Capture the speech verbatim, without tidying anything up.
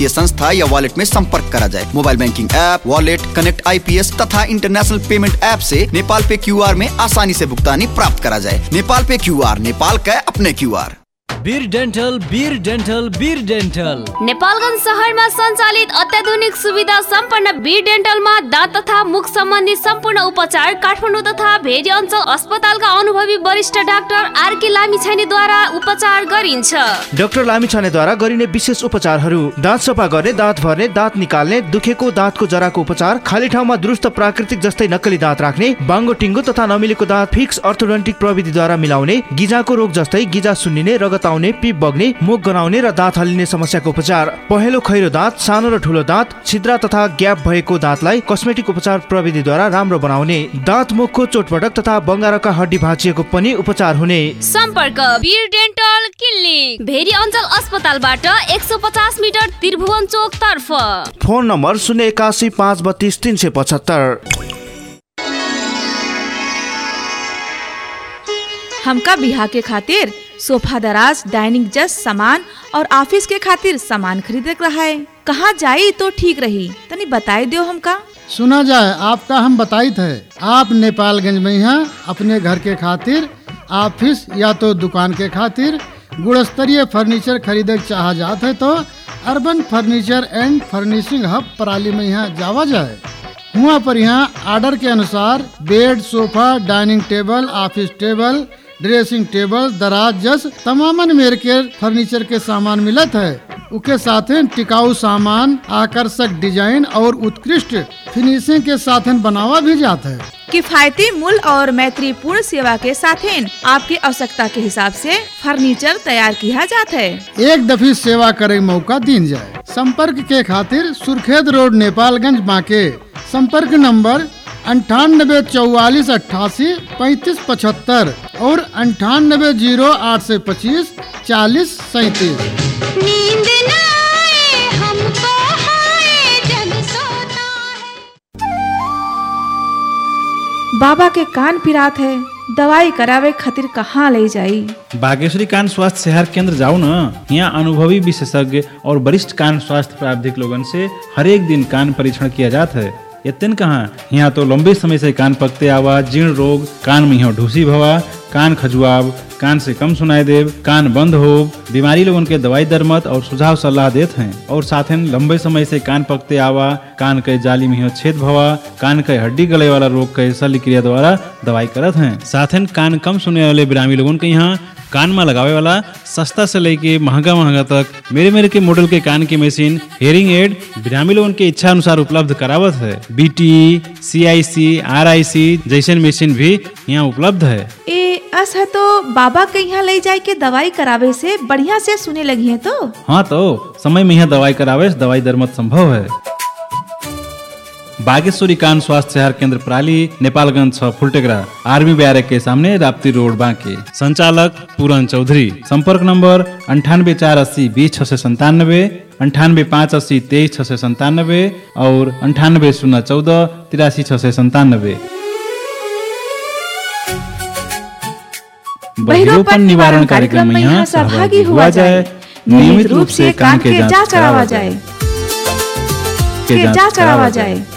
ये संस्था या वॉलेट में संपर्क करा जाए। Mobile banking app, wallet, connect IPS तथा इंटरनेशनल पेमेंट ऐप से नेपाल पे क्यूआर में आसानी से भुगतानी प्राप्त करा जाए। नेपाल पे क्यूआर, नेपाल का अपने क्यूआर। वीर डेन्टल, वीर डेन्टल, वीर डेन्टल नेपालगञ्ज शहरमा सञ्चालित अत्याधुनिक सुविधा सम्पन्न वीर डेन्टलमा दाँत तथा मुख सम्बन्धी सम्पूर्ण उपचार काठमाडौँ तथा भेरी अञ्चल अस्पतालका अनुभवी वरिष्ठ डाक्टर आरके लामिछानेद्वारा उपचार गरिन्छ। डाक्टर लामिछानेद्वारा गरिने विशेष उपचारहरू: दाँत सफा गर्ने, दाँत भर्ने, दाँत निकाल्ने, दुखेको दाँतको जराको उपचार, खाली ठाउँमा दुरुस्त प्राकृतिक जस्तै नक्कली दाँत राख्ने, बाङ्गो टिङ्गो तथा नमिलेको दाँत फिक्स अर्थोडोन्टिक प्रविधिद्वारा मिलाउने, गिजाको रोग जस्तै गिजा सुन्निने, रगत आउने, पिप बग्ने, मुख गनाउने र दाँत हल्लिने समस्याको उपचार, पहेँलो खैरो दाँत, सानो र ठुलो दाँत, छिद्रा तथा ग्याप भएको दाँतलाई कस्मेटिक उपचार प्रविधिद्वारा राम्रो बनाउने, दाँत मुखको चोटपटक तथा बङ्गारका हड्डी भाँचिएको पनि उपचार हुने। सम्पर्क वीर डेन्टल क्लिनिक, भेरी अञ्चल अस्पतालबाट एक सौ पचास मिटर त्रिभुवन चोक तर्फ। फोन नम्बर शून्य एकासी पाँच बत्तीस तीन सौ पचहत्तर। हमका बिहा के खातिर सोफा दराज, डाइनिंग जस्ट सामान और ऑफिस के खातिर सामान खरीदे रहा है। कहाँ जाई तो ठीक रही, तनी बताई दो हमका। सुना जाए आपका हम बताई थे। आप नेपालगंज में यहाँ अपने घर के खातिर, ऑफिस या तो दुकान के खातिर गुणस्तरीय फर्नीचर खरीदे चाह जाते है तो अर्बन फर्नीचर एंड फर्निशिंग हब पराली में यहाँ जावा जाए। वहाँ पर यहाँ ऑर्डर के अनुसार bed, sofa, dining table, office table, dressing table, दराज जस तमामन मेर के फर्नीचर के सामान मिलत है। उसके साथ टिकाऊ सामान, आकर्षक डिजाइन और उत्कृष्ट फिनिशिंग के साथ बनावा भी जाता है। किफायती मूल्य और मैत्रीपूर्ण सेवा के साथ आपकी आवश्यकता के हिसाब से फर्नीचर तैयार किया जाता है। एक दफी सेवा करे मौका दीन जाए। संपर्क के खातिर सुर्खेत रोड, नेपालगंज बांके। संपर्क नंबर अंठानबे चौवालीस अट्ठासी पैंतीस पचहत्तर और अंठानबे जीरो आठ सौ पच्चीस चालीस सैतीस। बाबा के कान पिरात है, दवाई करावे खातिर कहाँ ले जाई? बागेश्वरी कान स्वास्थ्य सेहर केंद्र जाओ न। यहाँ अनुभवी विशेषज्ञ और वरिष्ठ कान स्वास्थ्य प्रावधिक लोगन से हर एक दिन कान परीक्षण किया जाता है। इतन कहाँ, यहाँ तो लंबे समय से कान पकते आवा, जीर्ण रोग, कान में ढूसी भवा, कान खजुआब, कान से कम सुनाई देव, कान बंद हो, बीमारी लोगन के दवाई दरमत और सुझाव सलाह देते हैं। और साथ ही लंबे समय से कान पकते आवा, कान के जाली में छेद भवा, कान के हड्डी गले वाला रोग के शल्य क्रिया द्वारा दवाई करत हैं। साथ ही कान कम सुने वाले बिरामी लोगन के यहाँ कान में लगावे वाला सस्ता से लेके महंगा महंगा तक मेरे मेरे के मॉडल के कान की मशीन, हेयरिंग एड बिरामी लोगन के इच्छा अनुसार उपलब्ध करावत है। बीटी, सीआईसी, आरआईसी जैसे मशीन भी यहाँ उपलब्ध है। ए अस है तो बाबा के यहाँ ले जाए के दवाई करावे से बढ़िया से सुने लगी है तो। हाँ तो समय में यहाँ दवाई करावे से दवाई दरमत संभव है। बागेश्वरी कान स्वास्थ्य सेहर केंद्र प्राली, नेपालगंज छह फुलटेकरा, आर्मी बैरक के सामने, राप्ती रोड बांके। संचालक पूरन चौधरी। संपर्क नंबर अंठानबे चार अस्सी बीस छह सौ संतानबे, अंठानबे पाँच अस्सी तेईस छह सौ संतानबे और अंठानबे शून्य चौदह तिरासी छह सौ संतानबे। बहिरोपन निवारण कार्यक्रम में यहाँ सहभागी हुआ जाए। नियमित रूप से कान के जांच करावा जाए। जांच करावा जाए।